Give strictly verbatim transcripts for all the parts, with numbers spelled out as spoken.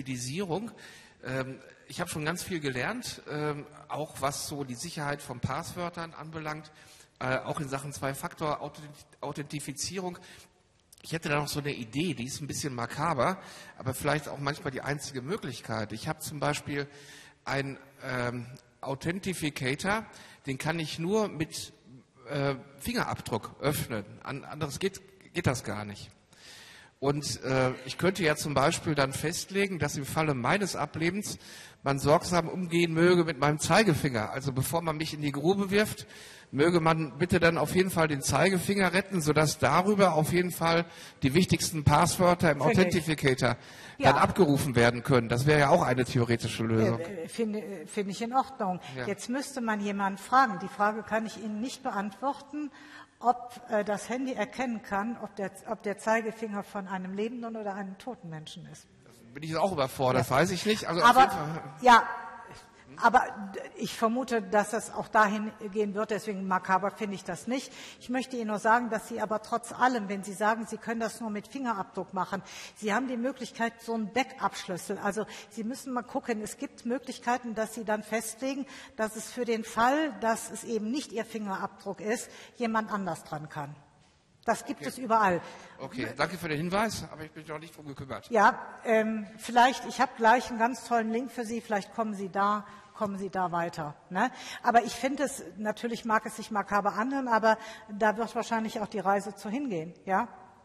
Hybridisierung. Ähm, ich habe schon ganz viel gelernt, ähm, auch was so die Sicherheit von Passwörtern anbelangt, äh, auch in Sachen Zwei-Faktor-Authentifizierung. Ich hätte da noch so eine Idee, die ist ein bisschen makaber, aber vielleicht auch manchmal die einzige Möglichkeit. Ich habe zum Beispiel einen ähm, Authentificator, den kann ich nur mit äh, Fingerabdruck öffnen. An, anderes geht, geht das gar nicht. Und äh, ich könnte ja zum Beispiel dann festlegen, dass im Falle meines Ablebens man sorgsam umgehen möge mit meinem Zeigefinger. Also bevor man mich in die Grube wirft, möge man bitte dann auf jeden Fall den Zeigefinger retten, sodass darüber auf jeden Fall die wichtigsten Passwörter im Authentificator ja. dann abgerufen werden können. Das wäre ja auch eine theoretische Lösung. Äh, Finde find ich in Ordnung. Ja. Jetzt müsste man jemanden fragen. Die Frage kann ich Ihnen nicht beantworten, ob äh, das Handy erkennen kann, ob der, ob der Zeigefinger von einem lebenden oder einem toten Menschen ist. Bin ich auch überfordert, Ja. weiß ich nicht. Also aber, auf jeden Fall. ja, aber ich vermute, dass es auch dahin gehen wird, deswegen makaber finde ich das nicht. Ich möchte Ihnen nur sagen, dass Sie aber trotz allem, wenn Sie sagen, Sie können das nur mit Fingerabdruck machen, Sie haben die Möglichkeit, so einen Backup-Schlüssel. Also Sie müssen mal gucken, es gibt Möglichkeiten, dass Sie dann festlegen, dass es für den Fall, dass es eben nicht Ihr Fingerabdruck ist, jemand anders dran kann. Das gibt Okay. es überall. Okay, danke für den Hinweis, aber ich bin noch nicht drum gekümmert. Ja, ähm, vielleicht, ich habe gleich einen ganz tollen Link für Sie, vielleicht kommen Sie da, kommen Sie da weiter. Ne? Aber ich finde es, natürlich mag es sich makaber anhören, aber da wird wahrscheinlich auch die Reise zu hingehen, ja?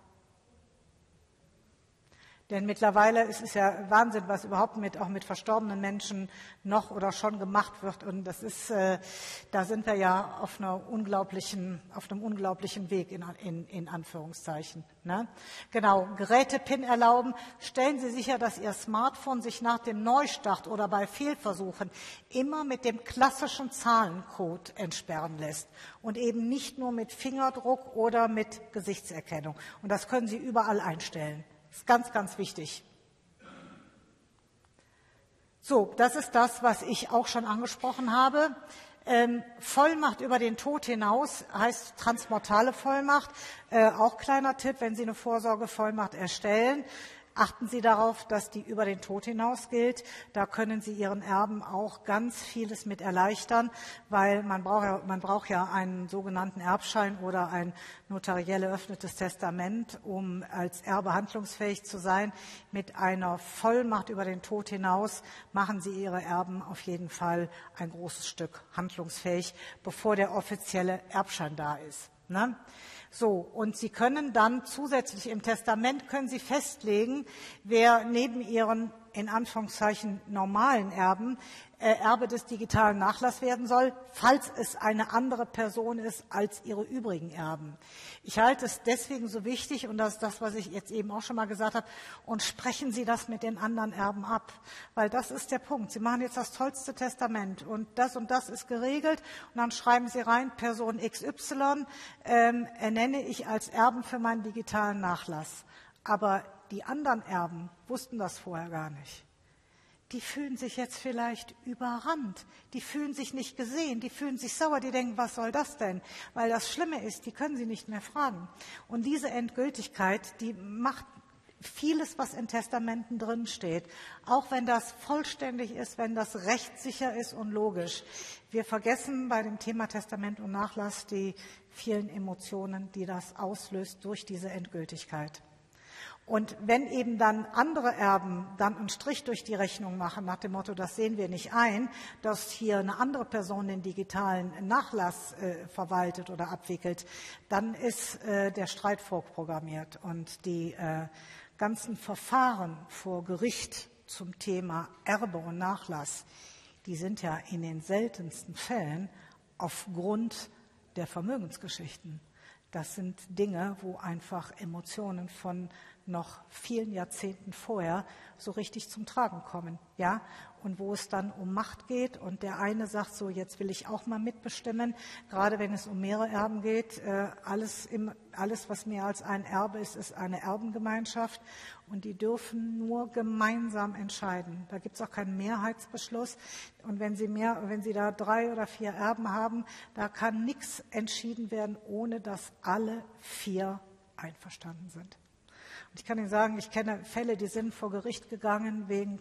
Denn mittlerweile ist es ja Wahnsinn, was überhaupt mit, auch mit verstorbenen Menschen noch oder schon gemacht wird. Und das ist, äh, da sind wir ja auf einer unglaublichen, auf einem unglaublichen Weg in, in, in Anführungszeichen. Ne? Genau, Geräte-PIN erlauben. Stellen Sie sicher, dass Ihr Smartphone sich nach dem Neustart oder bei Fehlversuchen immer mit dem klassischen Zahlencode entsperren lässt und eben nicht nur mit Fingerdruck oder mit Gesichtserkennung. Und das können Sie überall einstellen. Das ist ganz, ganz wichtig. So, das ist das, was ich auch schon angesprochen habe. Ähm, Vollmacht über den Tod hinaus heißt transmortale Vollmacht. Äh, auch kleiner Tipp, wenn Sie eine Vorsorgevollmacht erstellen, achten Sie darauf, dass die über den Tod hinaus gilt. Da können Sie Ihren Erben auch ganz vieles mit erleichtern, weil man braucht ja, man braucht ja einen sogenannten Erbschein oder ein notariell eröffnetes Testament, um als Erbe handlungsfähig zu sein. Mit einer Vollmacht über den Tod hinaus machen Sie Ihre Erben auf jeden Fall ein großes Stück handlungsfähig, bevor der offizielle Erbschein da ist. Ne? So, und Sie können dann zusätzlich im Testament können Sie festlegen, wer neben Ihren in Anführungszeichen normalen Erben äh, Erbe des digitalen Nachlasses werden soll, falls es eine andere Person ist als Ihre übrigen Erben. Ich halte es deswegen so wichtig, und das ist das, was ich jetzt eben auch schon mal gesagt habe, und sprechen Sie das mit den anderen Erben ab, weil das ist der Punkt. Sie machen jetzt das tollste Testament und das und das ist geregelt und dann schreiben Sie rein, Person X Y ähm, ernenne ich als Erben für meinen digitalen Nachlass. Aber die anderen Erben wussten das vorher gar nicht. Die fühlen sich jetzt vielleicht überrannt. Die fühlen sich nicht gesehen. Die fühlen sich sauer. Die denken, was soll das denn? Weil das Schlimme ist, die können sie nicht mehr fragen. Und diese Endgültigkeit, die macht vieles, was in Testamenten drin steht. Auch wenn das vollständig ist, wenn das rechtssicher ist und logisch. Wir vergessen bei dem Thema Testament und Nachlass die vielen Emotionen, die das auslöst durch diese Endgültigkeit. Und wenn eben dann andere Erben dann einen Strich durch die Rechnung machen, nach dem Motto, das sehen wir nicht ein, dass hier eine andere Person den digitalen Nachlass äh, verwaltet oder abwickelt, dann ist äh, der Streit vorprogrammiert. Und die äh, ganzen Verfahren vor Gericht zum Thema Erbe und Nachlass, die sind ja in den seltensten Fällen aufgrund der Vermögensgeschichten. Das sind Dinge, wo einfach Emotionen von noch vielen Jahrzehnten vorher so richtig zum Tragen kommen, ja, und wo es dann um Macht geht und der eine sagt so, jetzt will ich auch mal mitbestimmen, gerade wenn es um mehrere Erben geht, äh, alles, im, alles, was mehr als ein Erbe ist, ist eine Erbengemeinschaft und die dürfen nur gemeinsam entscheiden. Da gibt es auch keinen Mehrheitsbeschluss und wenn Sie mehr, wenn Sie da drei oder vier Erben haben, da kann nichts entschieden werden, ohne dass alle vier einverstanden sind. Ich kann Ihnen sagen, ich kenne Fälle, die sind vor Gericht gegangen wegen